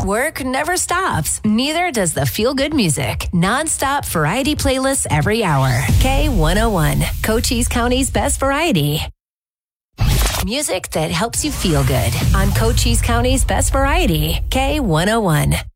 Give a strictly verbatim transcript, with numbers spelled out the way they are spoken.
Work never stops. Neither does the feel-good music. Non-stop variety playlists every hour. K one oh one, Cochise County's best variety. Music that helps you feel good on Cochise County's best variety. K one oh one.